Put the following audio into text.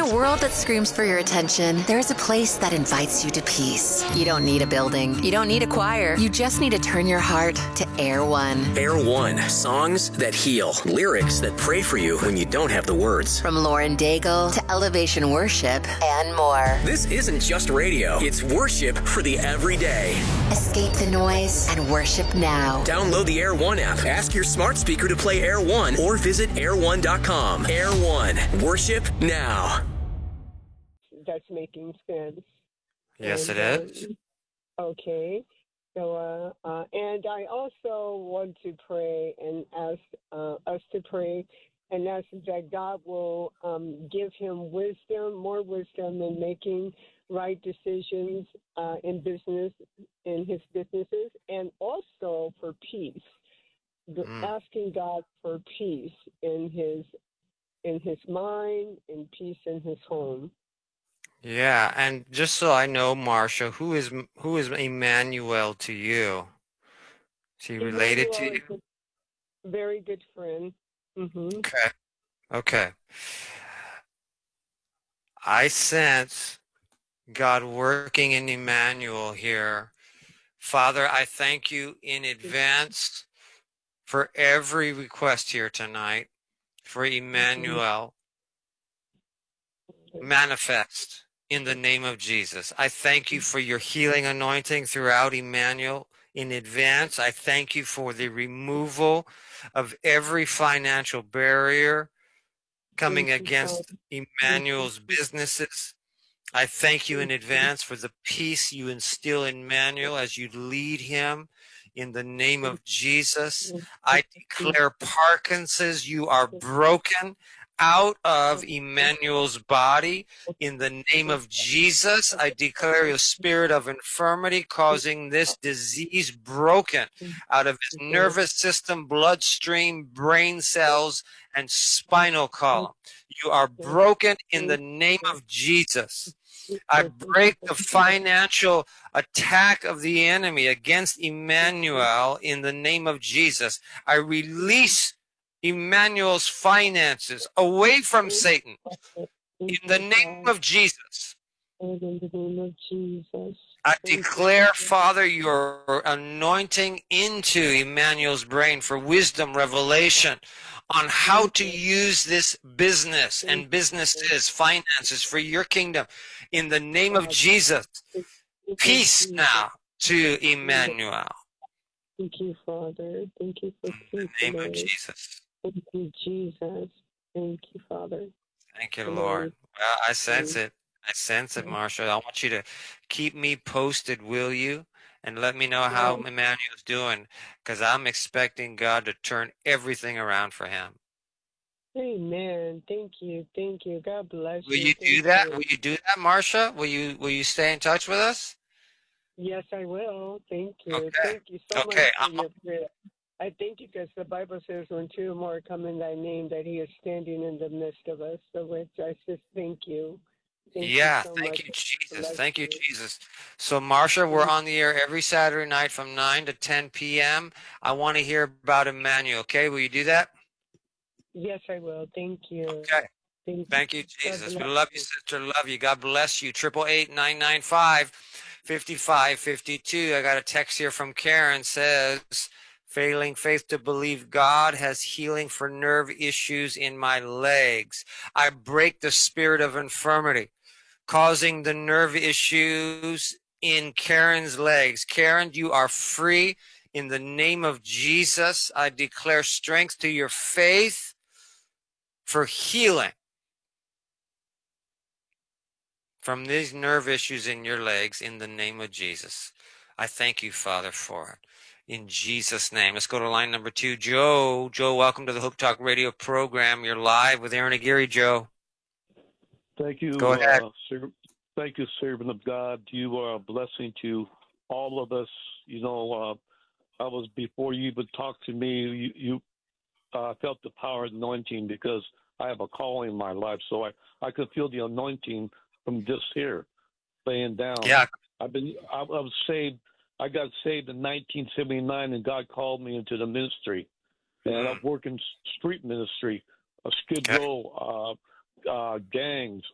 a world that screams for your attention, there's a place that invites you to peace. You don't need a building. You don't need a choir. You just need to turn your heart to Air One. Air One. Songs that heal. Lyrics that pray for you when you don't have the words. From Lauren Daigle to Elevation Worship and more. This isn't just radio. It's worship for the everyday. Escape the noise and worship now. Download the Air One app. Ask your smart speaker to play Air One or visit air1.com. Air One. Worship now. That's making sense. Yes, it is. Okay. So, and I also want to pray and ask us to pray and ask that God will give him wisdom, more wisdom in making right decisions in business, in his businesses, and also for peace. Asking God for peace in his mind and peace in his home. Yeah, and just so I know, Marcia, who is Emmanuel to you? Is he related to you? Very good friend. Mm-hmm. Okay. I sense God working in Emmanuel here. Father, I thank you in advance for every request here tonight, for Emmanuel. Manifest in the name of Jesus. I thank you for your healing anointing throughout Emmanuel in advance. I thank you for the removal of every financial barrier coming against Emmanuel's businesses. I thank you in advance for the peace you instill in Emmanuel as you lead him in the name of Jesus. I declare Parkinson's, you are broken out of Emmanuel's body in the name of Jesus. I declare your spirit of infirmity causing this disease broken out of his nervous system, bloodstream, brain cells, and spinal column. You are broken in the name of Jesus. I break the financial attack of the enemy against Emmanuel in the name of Jesus. I release Emmanuel's finances away from Satan in the name of Jesus. In the name of Jesus. I declare, Father, your anointing into Emmanuel's brain for wisdom, revelation on how to use this business and businesses, finances for your kingdom. In the name of Jesus, peace now to Emmanuel. Thank you, Father. Thank you for peace. In the name of Jesus. Thank you, Jesus. Thank you, Father. Thank you, Lord. Well, I sense it. I sense it, Marcia. I want you to keep me posted, will you? And let me know how Emmanuel's doing, because I'm expecting God to turn everything around for him. Amen. Thank you. Thank you. God bless you. Will you do that? Will you do that, Marcia? Will you stay in touch with us? Yes, I will. Thank you. Okay. Thank you so much for your prayer. I thank you because the Bible says when two or more come in thy name that he is standing in the midst of us. So I just thank you. Thank you so Thank much. you, Jesus. Thank you, Jesus. So, Marcia, we're on the air every Saturday night from 9 to 10 p.m. I want to hear about Emmanuel, okay? Will you do that? Yes, I will. Thank you. Okay. Thank you, Jesus. We love you, sister. Love you. God bless you. 888-995-5552. I got a text here from Karen. Says, failing faith to believe God has healing for nerve issues in my legs. I break the spirit of infirmity causing the nerve issues in Karen's legs. Karen, you are free in the name of Jesus. I declare strength to your faith for healing from these nerve issues in your legs in the name of Jesus. I thank you, Father, for it. In Jesus' name. Let's go to line number 2. Joe. Joe, welcome to the Hope Talk radio program. You're live with Aaron Aguirre, Joe. Thank you. Go ahead. Thank you, servant of God. You are a blessing to all of us. You know, I was, before you even talked to me, you felt the power of anointing because I have a calling in my life. So I could feel the anointing from just here, laying down. Yeah. I was saved. I got saved in 1979, and God called me into the ministry. And I've worked in street ministry, Skid Row, gangs,